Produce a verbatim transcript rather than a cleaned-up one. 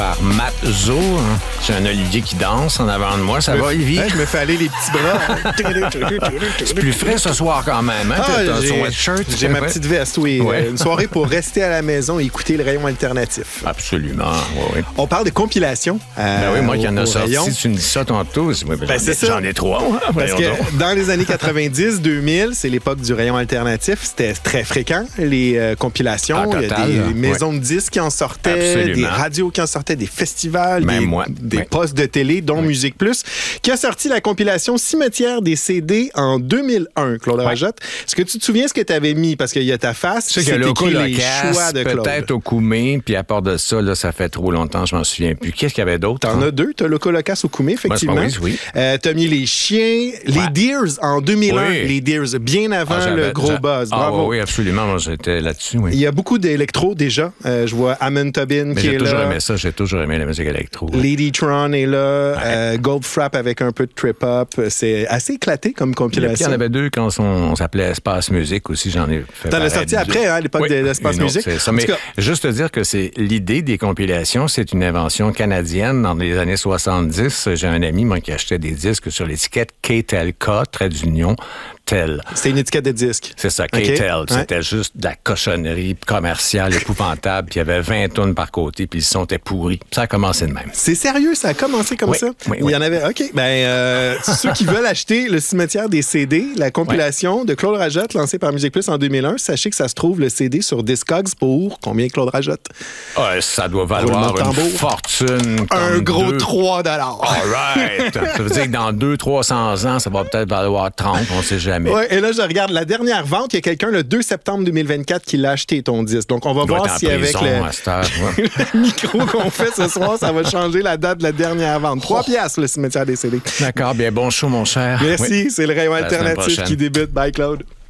par Matt Zo. J'ai un Olivier qui danse en avant de moi. Ça va, Olivier? Ouais, je me fais aller les petits bras. C'est plus frais ce soir quand même. Hein? Ah, T'as ton j'ai, sweatshirt. j'ai ma petite veste, oui. Ouais. Une soirée pour rester à la maison et écouter le rayon alternatif. Absolument, oui, oui. On parle de compilation. Euh, Ben oui, moi qui en au, a au sorti, rayon. tu me dis ça tantôt. Ben, Ben, j'en, c'est ai, ça. j'en ai trois. Hein? Parce Voyons que donc. dans les années quatre-vingt-dix deux mille, c'est l'époque du rayon alternatif. C'était très fréquent, les euh, compilations. Ah, Il y a total, des là. maisons Ouais. de disques qui en sortaient, Absolument. des radios qui en sortaient, des festivals, Même des, moi. des Ouais. postes de télé, dont Ouais. Musique Plus, qui a sorti la compilation Cimetière des C D en deux mille un, Claude Ouais. Rajotte. Est-ce que tu te souviens ce que tu avais mis? Parce qu'il y a ta face, Tu sais c'est que le écrit les Colocasse, choix de Claude. peut-être au Koumé, puis à part de ça, là, ça fait trop longtemps, je m'en souviens plus. Qu'est-ce qu'il y avait d'autre? T'en as deux. T'as le Colocasse au Koumé, effectivement. Ben, c'est pas oui, oui. Euh, t'as mis les chiens, les Ouais. Deers en deux mille un. Oui. Les Deers, bien avant Ah, j'avais- le gros j'a- buzz. Ah, Bravo. oui, absolument. Moi, j'étais là-dessus, oui. Il y a beaucoup d'électro déjà. Euh, je vois Amon Tobin Mais qui j'ai est toujours là. aimé ça. J'ai toujours aimé la musique électro. Lady Tron est là. Euh, Goldfrapp avec un peu de trip-hop. C'est assez éclaté comme Puis, il y compilation. en avait deux quand on, on s'appelait Espace Musique aussi. J'en ai fait T'en as paraître sorti deux. après, hein, à l'époque Oui, de l'Espace une autre, Musique. c'est ça. En Mais tout cas- juste te dire que c'est l'idée des compilations, c'est une invention canadienne dans les années soixante-dix. J'ai un ami, moi, qui achetait des disques sur l'étiquette K T L K, trait d'union, tel. C'était une étiquette de disque. C'est ça, OK. K T L. Ouais. C'était juste de la cochonnerie commerciale épouvantable. Puis il y avait vingt tonnes par côté, puis le son était pourri. Ça a commencé de même. C'est sérieux, ça a commencé comme Oui, ça? oui, Il oui. y en avait. OK. Ben, euh, ceux qui veulent acheter le cimetière des C D, la compilation de Claude Rajotte lancée par Musique Plus en deux mille un, sachez que ça se trouve le C D sur Discogs pour combien, Claude Rajotte? Ah, ça doit valoir Roulement de une tambour. fortune. Un comme gros deux- trois dollars. All right. Ça veut dire que dans deux cents trois cents ans, ça va peut-être valoir trente, on ne sait jamais. Ouais, et là, je regarde la dernière vente. Il y a quelqu'un le deux septembre deux mille vingt-quatre qui l'a acheté, ton disque. Donc, on va Il doit voir être en si avec prison le, à cette heure, ouais. le micro qu'on fait ce soir, ça va changer la date de la dernière vente. Trois piastres, le cimetière des C D. D'accord, bien bon show, mon cher. Merci, Oui. c'est le rayon À la semaine alternatif prochaine. qui débute. Bye, Claude.